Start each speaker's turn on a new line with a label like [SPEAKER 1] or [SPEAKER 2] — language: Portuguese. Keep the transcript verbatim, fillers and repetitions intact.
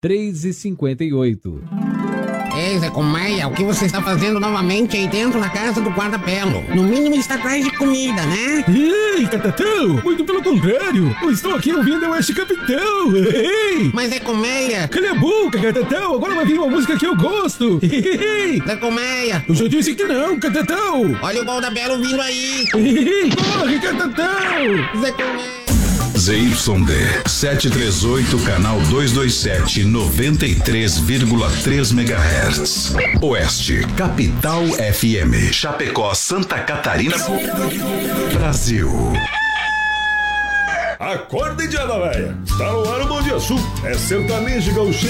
[SPEAKER 1] três e cinquenta e oito.
[SPEAKER 2] Ei, Zé Colmeia, o que você está fazendo novamente aí dentro da casa do guarda-pelo? No mínimo está atrás de comida, né?
[SPEAKER 3] Ei, Catatão, muito pelo contrário. Eu estou aqui ouvindo o Oeste Capitão. Ei!
[SPEAKER 2] Mas Zé Colmeia...
[SPEAKER 3] Cala a boca, Catatão, agora vai vir uma música que eu gosto. Ei!
[SPEAKER 2] Zé Colmeia...
[SPEAKER 3] Eu já disse que não, Catatão.
[SPEAKER 2] Olha o guarda-pelo vindo aí.
[SPEAKER 3] Ei, corre, Catatão.
[SPEAKER 2] Zé Colmeia...
[SPEAKER 4] Z Y D setecentos e trinta e oito, canal duzentos e vinte e sete, noventa e três vírgula três megahertz. Oeste, Capital F M. Chapecó, Santa Catarina, Brasil.
[SPEAKER 5] Acorda, Indiana Véia. Tá no ar o Bom Dia Sul. É sertanejo gauchês.